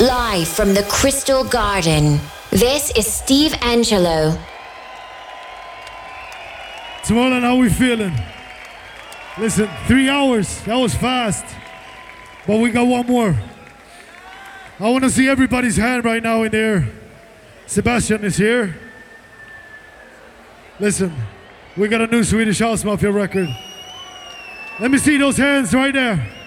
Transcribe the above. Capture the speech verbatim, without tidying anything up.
Live from the Crystal Garden, this is Steve Angello. Tomorrow, how we feeling? Listen, three hours, that was fast. But we got one more. I want to see everybody's hand right now in there. Sebastian is here. Listen, we got a new Swedish House Mafia record. Let me see those hands right there.